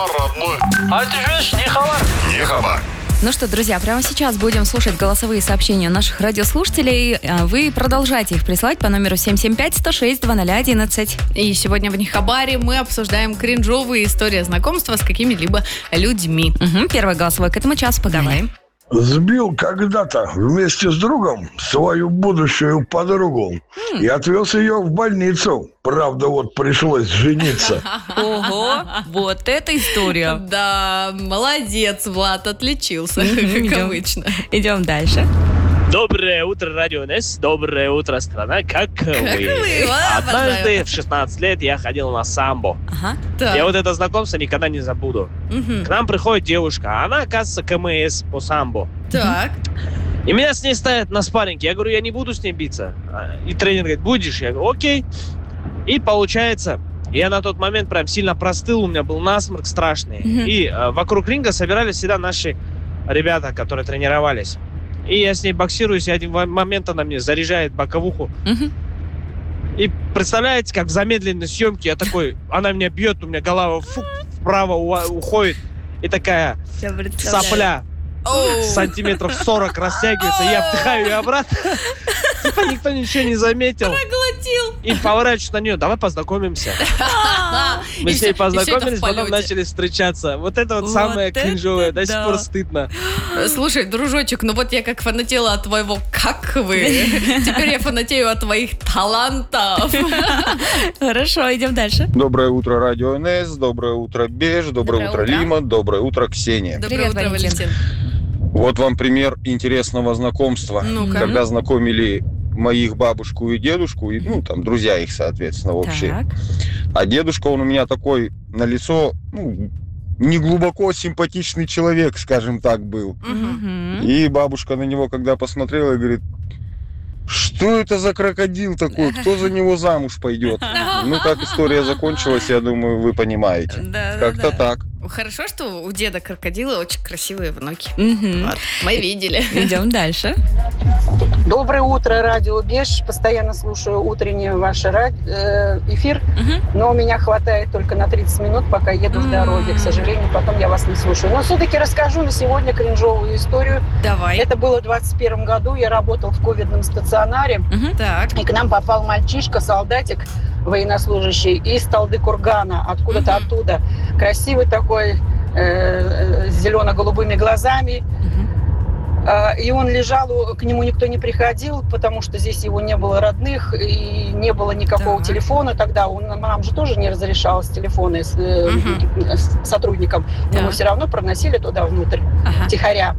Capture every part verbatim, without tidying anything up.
родной. А ты же не хабар. Не хабар. Ну что, друзья, прямо сейчас будем слушать голосовые сообщения наших радиослушателей. Вы продолжайте их присылать по номеру семь семь пять сто шесть двадцать ноль одиннадцать. И сегодня в Нехабаре мы обсуждаем кринжовые истории знакомства с какими-либо людьми. Угу, первый голосовой к этому часу, погнали. Сбил когда-то вместе с другом свою будущую подругу и отвез ее в больницу. Правда, вот пришлось жениться. Ого, вот эта история. Да, молодец, Влад, отличился, как Идем. обычно. Идем дальше. Доброе утро, Радио НЕС. Доброе утро, страна. Как, Как вы? вы? А, Однажды обожаю. в шестнадцать лет я ходил на самбо. Ага. Так. Я вот это знакомство никогда не забуду. Мгм. К нам приходит девушка, а она, оказывается, КМС по самбо. Так. И меня с ней ставят на спарринг. Я говорю, я не буду с ней биться. И тренер говорит, будешь? Я говорю, окей. И получается, я на тот момент прям сильно простыл, у меня был насморк страшный. Мгм. И э, вокруг ринга собирались всегда наши ребята, которые тренировались. И я с ней боксируюсь, и один момент она мне заряжает боковуху. Мгм. И представляете, как в замедленной съемке я такой, она меня бьет, у меня голова фу, вправо у- уходит. И такая сопля Оу. сантиметров сорок растягивается, я вдыхаю ее обратно. Типа никто ничего не заметил. Проглотил. И поворачиваюсь на нее, давай познакомимся. Мы И с ней всё- и всё это познакомились, в потом полете. начали встречаться. Вот это вот Вот самое это кринжовое, до сих да. пор стыдно. Слушай, дружочек, ну вот я как фанатела от твоего «как вы», теперь я фанатею от твоих талантов. Хорошо, идем дальше. Доброе утро, Радио НС, доброе утро, Беж, доброе, Доброе утро, утро. Лима, доброе утро, Ксения. Доброе Привет, утро, Валентин. Валентин. Вот вам пример интересного знакомства. Ну-ка. Когда знакомили моих бабушку и дедушку, и, ну, там, друзья их, соответственно, общие. Так. А дедушка, он у меня такой на лицо, ну, не глубоко симпатичный человек, скажем так, был. Мгм. И бабушка на него, когда посмотрела, говорит, что это за крокодил такой, кто за него замуж пойдет? Ну, как история закончилась, я думаю, вы понимаете. Да, да, Как-то да. так. Хорошо, что у деда крокодила очень красивые внуки. Мгм. Вот, мы видели. Идем дальше. Доброе утро, радио Беж. Постоянно слушаю утренний ваш ра- э, эфир, Мгм. но у меня хватает только на тридцать минут, пока еду в дороге. К сожалению, потом я вас не слушаю. Но все-таки расскажу на сегодня кринжовую историю. Давай. Это было в двадцать первом году. Я работал в ковидном стационаре, Мгм. Так. и к нам попал мальчишка, солдатик, военнослужащий, из Талды-Кургана, откуда-то Мгм. оттуда. Красивый такой, э, э, с зелено-голубыми глазами. Мгм. А, И он лежал, у- к нему никто не приходил, потому что здесь его не было родных, и не было никакого Так. телефона тогда. Он, нам же тоже не разрешалось телефоны с, э, Мгм. с сотрудникам, но мы Так. все равно проносили туда внутрь, Ага. тихоря.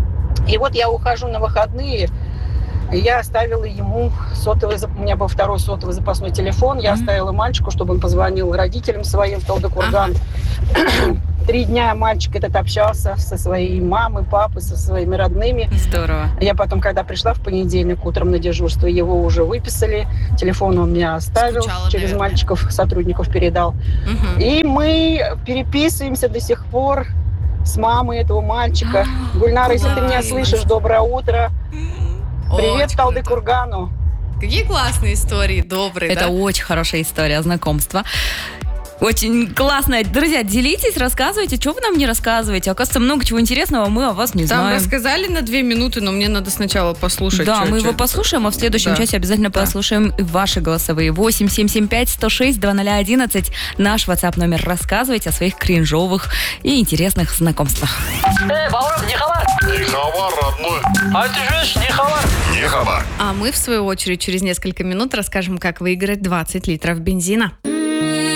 И вот я ухожу на выходные, и я оставила ему сотовый, зап- у меня был второй сотовый запасной телефон, я Мгм. оставила мальчику, чтобы он позвонил родителям своим в Талдыкурган. Три дня мальчик этот общался со своей мамой, папой, со своими родными. Здорово. Я потом, когда пришла в понедельник утром на дежурство, его уже выписали. Телефон он мне оставил, Скучала, через наверное. мальчиков, сотрудников передал. Мгм. И мы переписываемся до сих пор с мамой этого мальчика. Гульнара, если ты меня класс. слышишь, доброе утро. Привет, Очень Талды круто. Кургану. Какие классные истории, добрые, Это да? очень хорошая история знакомства. Очень классная. Друзья, делитесь, рассказывайте. Что вы нам не рассказываете? Оказывается, много чего интересного мы о вас не Там знаем. рассказали на две минуты, но мне надо сначала послушать. Да, чё- мы чё его это. послушаем, а в следующем Да. часе обязательно Да. послушаем и ваши голосовые. восемь семь семь пять сто шесть двадцать ноль одиннадцать. Наш WhatsApp номер. Рассказывайте о своих кринжовых и интересных знакомствах. Эй, Бауров, не хабар. Не хабар, родной. А ты же не хабар. Не хабар. А мы, в свою очередь, через несколько минут расскажем, как выиграть двадцать литров бензина.